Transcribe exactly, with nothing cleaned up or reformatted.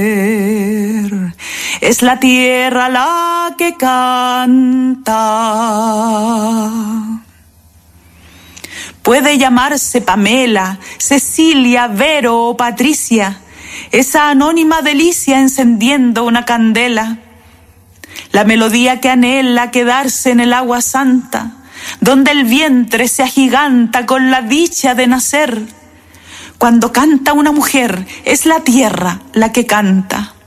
Es la tierra la que canta. Puede llamarse Pamela, Cecilia, Vero o Patricia, esa anónima delicia encendiendo una candela. La melodía que anhela quedarse en el agua santa, donde el vientre se agiganta con la dicha de nacer. Cuando canta una mujer, es la tierra la que canta.